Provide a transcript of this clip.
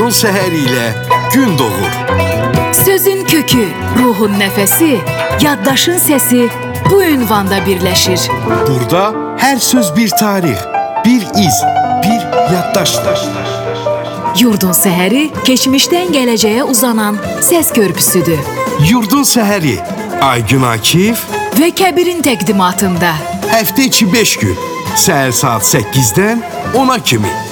Yurdun səhəri ilə gün doğur. Sözün kökü, ruhun nəfəsi, yaddaşın səsi bu ünvanda birləşir. Burada hər söz bir tarix, bir iz, bir yaddaşdır. Yurdun səhəri keçmişdən gələcəyə uzanan səs körpüsüdür. Yurdun səhəri Aygün Akif Və Kəbirin təqdimatında. həftə içi 5 gün, səhər saat 8-dən 10-a kimi.